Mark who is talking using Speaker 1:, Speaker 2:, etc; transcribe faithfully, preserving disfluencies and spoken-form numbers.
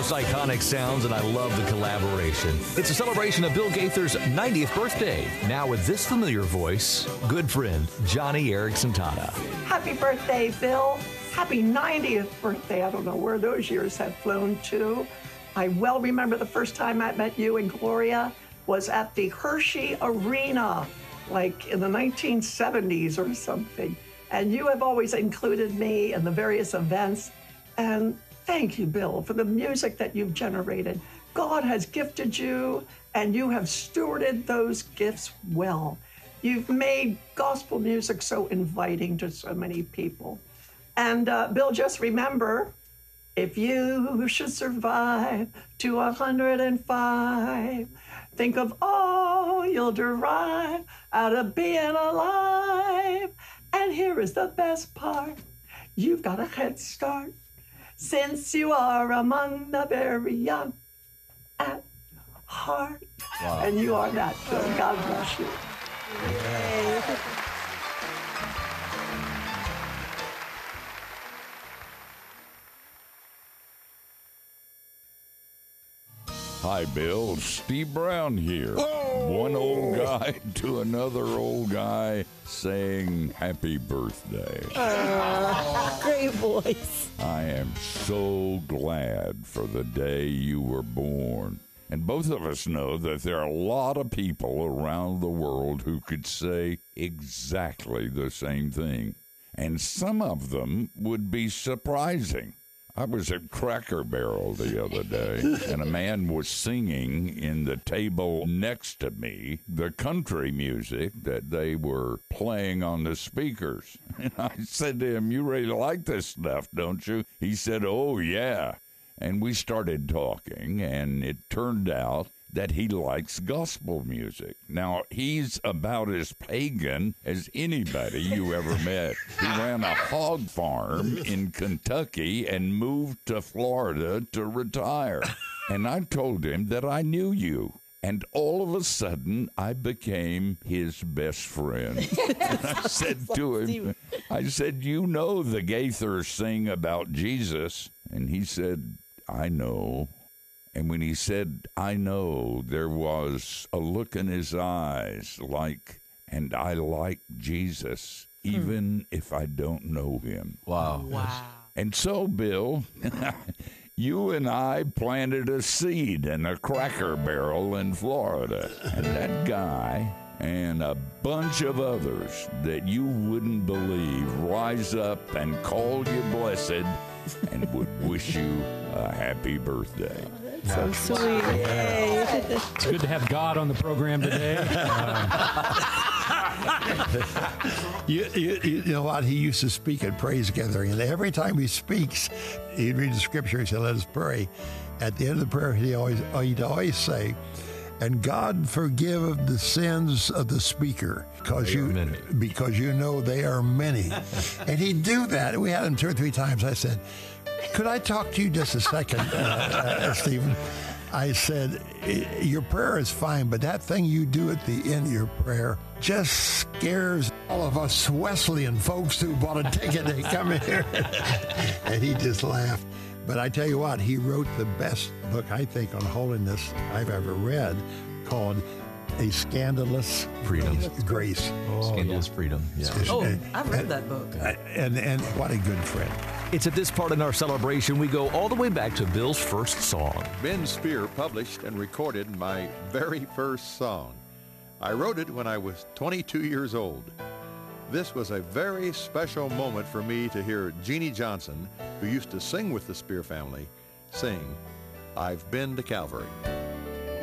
Speaker 1: most iconic sounds, and I love the collaboration. It's a celebration of Bill Gaither's ninetieth birthday. Now with this familiar voice, good friend Johnny Erickson Tata.
Speaker 2: Happy birthday, Bill. Happy ninetieth birthday. I don't know where those years have flown to. I well remember the first time I met you and Gloria was at the Hershey Arena, like in the nineteen seventies or something. And you have always included me in the various events. And thank you, Bill, for the music that you've generated. God has gifted you, and you have stewarded those gifts well. You've made gospel music so inviting to so many people. And uh, Bill, just remember, if you should survive to one hundred five, think of all you'll derive out of being alive. And here is the best part. You've got a head start since you are among the very young at heart. Wow. And you are that, Bill. God bless you. Yay.
Speaker 3: Hi, Bill. Steve Brown here.
Speaker 4: Oh!
Speaker 3: One old guy to another old guy saying happy birthday.
Speaker 5: Uh, great voice.
Speaker 3: I am so glad for the day you were born. And both of us know that there are a lot of people around the world who could say exactly the same thing. And some of them would be surprising. I was at Cracker Barrel the other day, and a man was singing in the table next to me the country music that they were playing on the speakers. And I said to him, "You really like this stuff, don't you?" He said, "Oh, yeah." And we started talking, and it turned out that he likes gospel music. Now, he's about as pagan as anybody you ever met. He ran a hog farm in Kentucky and moved to Florida to retire. And I told him that I knew you. And all of a sudden, I became his best friend. And I said to him, I said, "You know the Gaithers sing about Jesus." And he said, "I know." And when he said, "I know," there was a look in his eyes like, and I like Jesus, even if I don't know him.
Speaker 4: Wow.
Speaker 5: Wow.
Speaker 3: And so, Bill, you and I planted a seed in a Cracker Barrel in Florida. And that guy and a bunch of others that you wouldn't believe rise up and call you blessed and would wish you a happy birthday.
Speaker 5: So sweet. Yay.
Speaker 6: It's good to have God on the program today. Uh,
Speaker 4: You, you, you know what? He used to speak at praise gathering, and every time he speaks, he'd read the scripture. He said, "Let us pray." At the end of the prayer, he always he'd always say, "And God forgive the sins of the speaker, because you
Speaker 1: many.
Speaker 4: because you know they are many." And he'd do that. We had him two or three times. I said, "Could I talk to you just a second, uh, uh, Stephen?" I said, "Your prayer is fine, but that thing you do at the end of your prayer just scares all of us Wesleyan folks who bought a ticket to come in here." And he just laughed. But I tell you what, he wrote the best book, I think, on holiness I've ever read, called A Scandalous
Speaker 1: Freedom.
Speaker 4: Grace.
Speaker 1: Scandalous Freedom. Yeah.
Speaker 5: Oh,
Speaker 4: And-
Speaker 5: I've read
Speaker 4: and-
Speaker 5: that book.
Speaker 4: And, and what a good friend.
Speaker 1: It's at this part in our celebration we go all the way back to Bill's first song.
Speaker 7: Ben Spear published and recorded my very first song. I wrote it when I was twenty-two years old. This was a very special moment for me to hear Jeannie Johnson, who used to sing with the Spear family, sing, "I've Been to Calvary."